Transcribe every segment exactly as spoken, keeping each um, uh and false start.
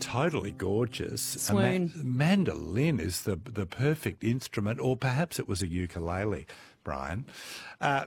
totally gorgeous. Swoon. A ma- mandolin is the the perfect instrument, or perhaps it was a ukulele, Brian. Uh,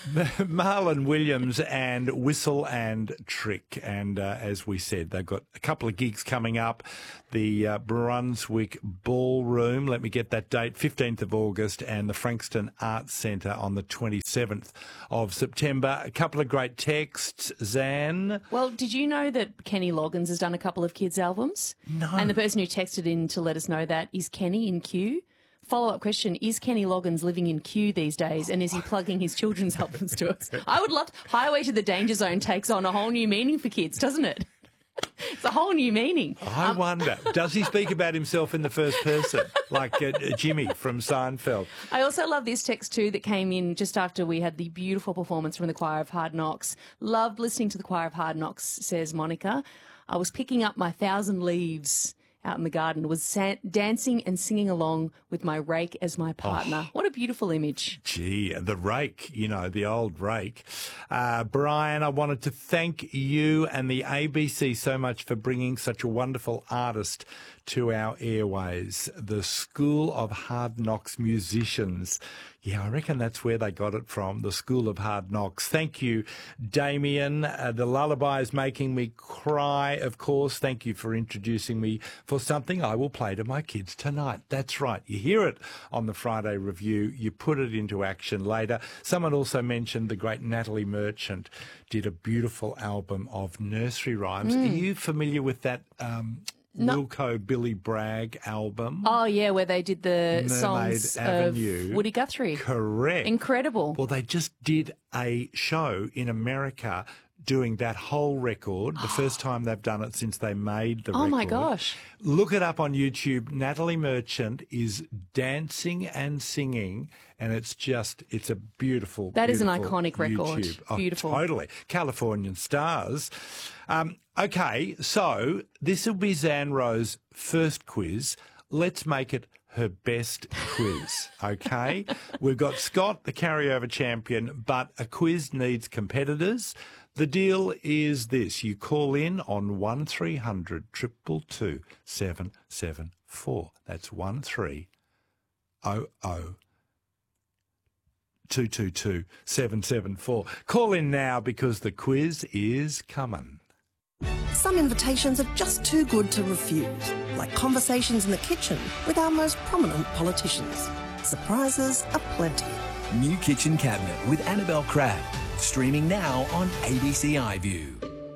Marlon Williams and Whistle and Trick. And uh, as we said, they've got a couple of gigs coming up. The uh, Brunswick Ballroom, let me get that date, fifteenth of August, and the Frankston Arts Centre on the twenty-seventh of September. A couple of great texts, Zan. Well, did you know that Kenny Loggins has done a couple of kids' albums? No. And the person who texted in to let us know that is Kenny in Kew. Follow-up question, is Kenny Loggins living in Kew these days, and is he plugging his children's albums to us? I would love to. Highway to the Danger Zone takes on a whole new meaning for kids, doesn't it? It's a whole new meaning. I um, wonder, does he speak about himself in the first person, like uh, Jimmy from Seinfeld? I also love this text too that came in just after we had the beautiful performance from the Choir of Hard Knocks. Loved listening to the Choir of Hard Knocks, says Monica. I was picking up my thousand leaves out in the garden, was sa- dancing and singing along with my rake as my partner. Oh, what a beautiful image. Gee, the rake, you know, the old rake. Uh, Brian, I wanted to thank you and the A B C so much for bringing such a wonderful artist to our airways, the School of Hard Knocks musicians. Yeah, I reckon that's where they got it from, the School of Hard Knocks. Thank you, Damien. Uh, the lullaby is making me cry, of course. Thank you for introducing me for something I will play to my kids tonight. That's right. You hear it on the Friday Review. You put it into action later. Someone also mentioned the great Natalie Merchant did a beautiful album of nursery rhymes. Mm. Are you familiar with that um No. Wilco Billy Bragg album? Oh, yeah, where they did the Mermaid songs Avenue. of Woody Guthrie. Correct. Incredible. Well, they just did a show in America doing that whole record, the first time they've done it since they made the oh record. Oh, my gosh. Look it up on YouTube. Natalie Merchant is dancing and singing, and it's just, it's a beautiful, That beautiful is an iconic record. YouTube. Oh, beautiful. Totally. Californian Stars. Um, okay, so this will be Zan Rowe's first quiz. Let's make it her best quiz, okay? We've got Scott, the carryover champion, but a quiz needs competitors. The deal is this. You call in on one three hundred two two two seven seven four. That's one three hundred two two two seven seven four. Call in now because the quiz is coming. Some invitations are just too good to refuse, like conversations in the kitchen with our most prominent politicians. Surprises are plenty. New Kitchen Cabinet with Annabelle Crabb. Streaming now on A B C iView.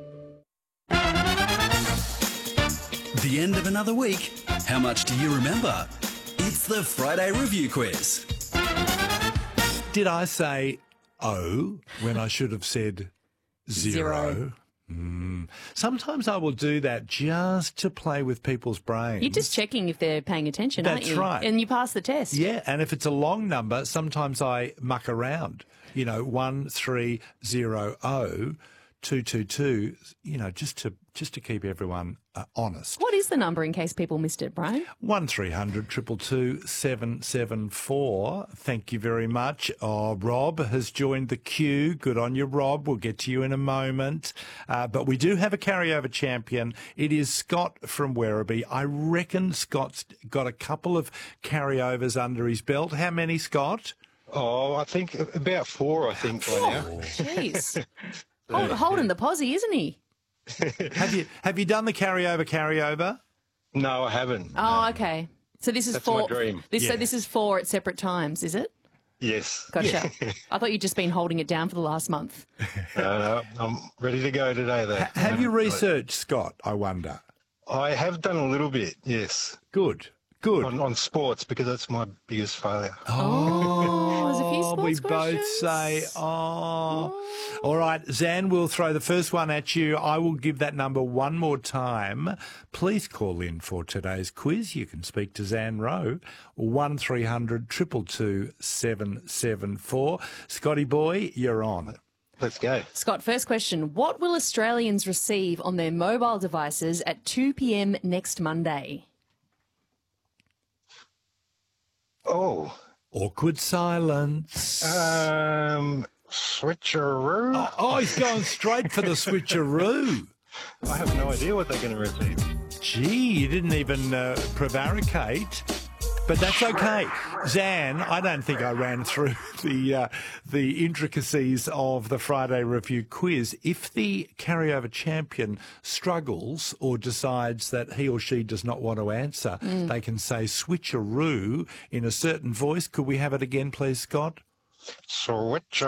The end of another week. How much do you remember? It's the Friday Review Quiz. Did I say oh when I should have said zero? Zero. Mm. Sometimes I will do that just to play with people's brains. You're just checking if they're paying attention, aren't That's you? right. And you pass the test. Yeah, and if it's a long number, sometimes I muck around. You know, one three zero zero two two two. You know, just to just to keep everyone uh, honest. What is the number in case people missed it, Brian? One three hundred two two two seven seven four. Thank you very much. Oh, Rob has joined the queue. Good on you, Rob. We'll get to you in a moment. Uh, but we do have a carryover champion. It is Scott from Werribee. I reckon Scott's got a couple of carryovers under his belt. How many, Scott? Oh, I think about four, I think, by now. Jeez. Hold, holding the posse, isn't he? have you have you done the carryover carryover? No, I haven't. Oh, okay. So this is That's four. my dream. This, Yeah. So this is four at separate times, is it? Yes. Gotcha. I thought you'd just been holding it down for the last month. No, no, I'm ready to go today, though. Ha- have you researched, Scott, I wonder? I have done a little bit, yes, Good. Good. on, on sports, because that's my biggest failure. Oh, there's a few Oh, sports we both questions. say, oh. All right, Zan, we'll throw the first one at you. I will give that number one more time. Please call in for today's quiz. You can speak to Zan Rowe, one three hundred two two two seven seven four. Scotty boy, you're on. Let's go. Scott, first question. What will Australians receive on their mobile devices at two p.m. next Monday? Oh, Awkward silence. um, switcheroo. Oh, he's going straight for the switcheroo. I have no idea what they're going to receive. Gee, you didn't even uh, prevaricate. But that's okay. Zan, I don't think I ran through the uh, the intricacies of the Friday Review quiz. If the carryover champion struggles or decides that he or she does not want to answer, mm. they can say switcheroo in a certain voice. Could we have it again, please, Scott? Switch